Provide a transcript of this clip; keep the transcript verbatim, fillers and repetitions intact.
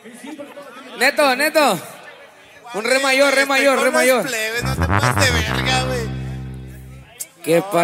Neto, Neto. Un re mayor, re mayor, re mayor. Plebes, no te pases de verga, güey. Qué par